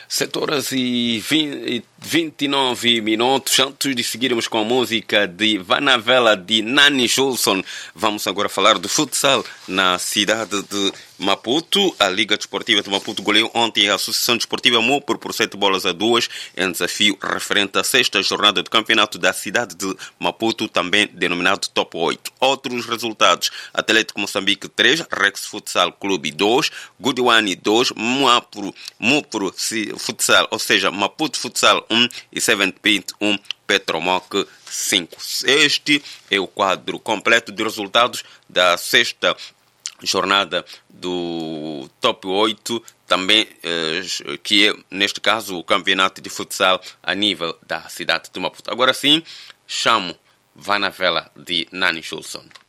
7 horas e 29 minutos. Antes de seguirmos com a música de Vanavela de Nani Jolson, vamos agora falar de futsal na cidade de Maputo. A Liga Desportiva de Maputo goleou ontem a Associação Desportiva Mopro por 7-2 em desafio referente à 6ª jornada do campeonato da cidade de Maputo, também denominado Top 8. Outros resultados: Atlético Moçambique 3, Rex Futsal Clube 2, Gudiwani 2, Mopro Futsal, ou seja, Maputo Futsal 1 e Seven Pint 1, Petromoc 5. Este é o quadro completo de resultados da 6ª jornada do Top 8, também que é, neste caso, o campeonato de futsal a nível da cidade de Maputo. Agora sim, chamo Vanavela de Nani Jolson.